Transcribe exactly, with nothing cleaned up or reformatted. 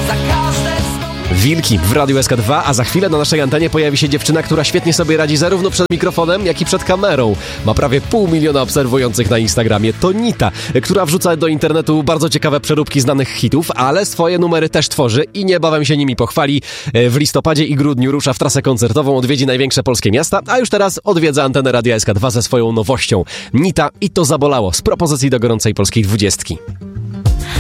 Wilki w Radiu S K dwa, a za chwilę na naszej antenie pojawi się dziewczyna, która świetnie sobie radzi zarówno przed mikrofonem, jak i przed kamerą. Ma prawie pół miliona obserwujących na Instagramie. To Nita, która wrzuca do internetu bardzo ciekawe przeróbki znanych hitów, ale swoje numery też tworzy i niebawem się nimi pochwali. W listopadzie i grudniu rusza w trasę koncertową, odwiedzi największe polskie miasta, a już teraz odwiedza antenę Radia S K dwa ze swoją nowością. Nita i to zabolało z propozycji do gorącej polskiej dwudziestki.